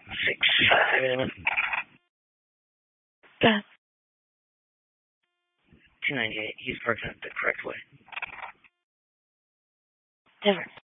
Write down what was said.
6, 7, 298. He's working it the correct way. Never.